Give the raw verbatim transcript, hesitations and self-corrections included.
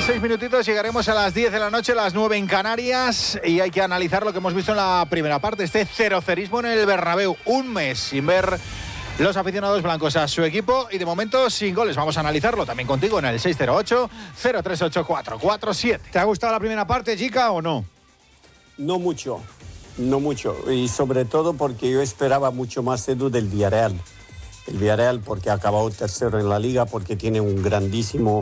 Quedan seis minutitos, llegaremos a las diez de la noche, las nueve en Canarias, y hay que analizar lo que hemos visto en la primera parte, este cerocerismo en el Bernabéu. Un mes sin ver los aficionados blancos a su equipo y de momento sin goles. Vamos a analizarlo también contigo en el seis cero ocho, cero tres ocho cuatro cuatro siete. ¿Te ha gustado la primera parte, chica, o no? No mucho, no mucho. Y sobre todo porque yo esperaba mucho más, Edu, del Villarreal. El Villarreal porque ha acabado tercero en la Liga, porque tiene un grandísimo